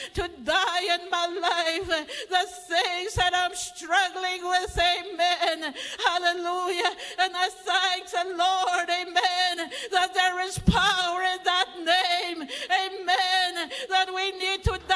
to die in my life, the things that I'm struggling with, amen, hallelujah, and I thank the Lord, amen, that there is power in that name, amen, that we need to